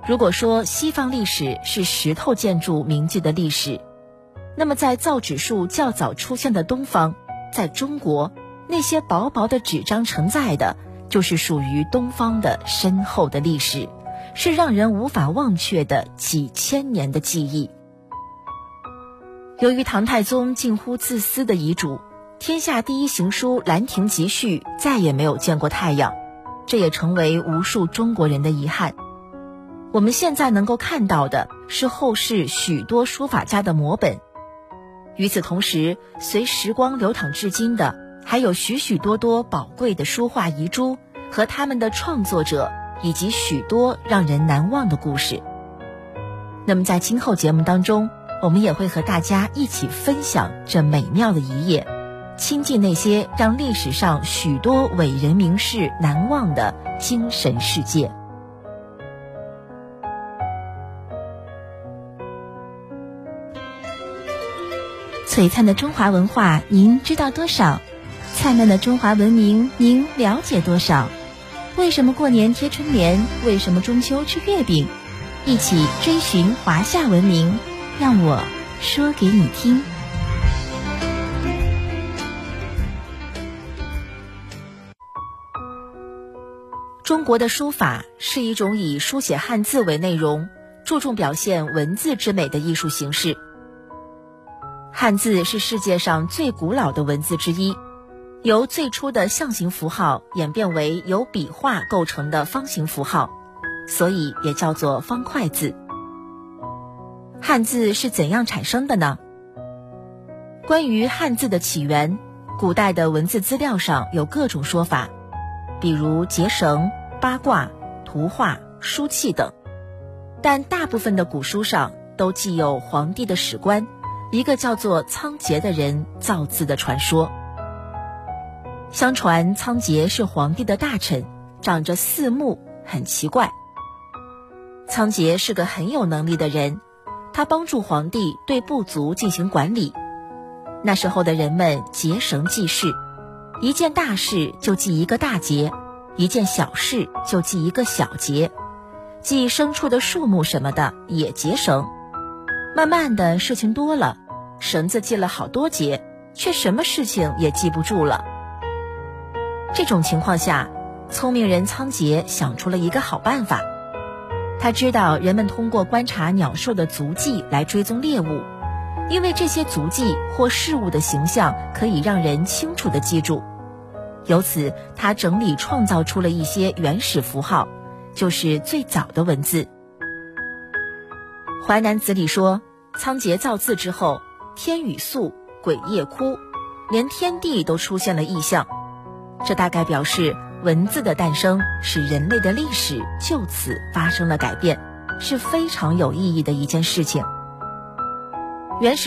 如果说西方历史是石头建筑铭记的历史，那么在造纸术较早出现的东方，在中国，那些薄薄的纸张承载的就是属于东方的深厚的历史，是让人无法忘却的几千年的记忆。由于唐太宗近乎自私的遗嘱，天下第一行书《兰亭集序》再也没有见过太阳，这也成为无数中国人的遗憾。我们现在能够看到的是后世许多书法家的摹本，与此同时，随时光流淌至今的还有许许多多宝贵的书画遗珠和他们的创作者，以及许多让人难忘的故事。那么在今后节目当中，我们也会和大家一起分享这美妙的一页，亲近那些让历史上许多伟人名士难忘的精神世界。璀璨的中华文化您知道多少？灿烂的中华文明您了解多少？为什么过年贴春联？为什么中秋吃月饼？一起追寻华夏文明，让我说给你听。中国的书法是一种以书写汉字为内容，注重表现文字之美的艺术形式。汉字是世界上最古老的文字之一，由最初的象形符号演变为由笔画构成的方形符号，所以也叫做方块字。汉字是怎样产生的呢？关于汉字的起源，古代的文字资料上有各种说法，比如结绳、八卦、图画、书契等，但大部分的古书上都记有皇帝的史官，一个叫做仓颉的人造字的传说。相传仓颉是皇帝的大臣，长着4目，很奇怪。仓颉是个很有能力的人，他帮助皇帝对部族进行管理。那时候的人们结绳记事，一件大事就记一个大节，一件小事就记一个小节，记牲畜的数目什么的也结绳。慢慢的事情多了，绳子系了好多节，却什么事情也记不住了。这种情况下，聪明人仓颉想出了一个好办法。他知道人们通过观察鸟兽的足迹来追踪猎物，因为这些足迹或事物的形象可以让人清楚地记住。由此，他整理创造出了一些原始符号，就是最早的文字。淮南子里说，仓颉造字之后，天雨粟，鬼夜哭，连天地都出现了异象。这大概表示文字的诞生使人类的历史就此发生了改变，是非常有意义的一件事情。原始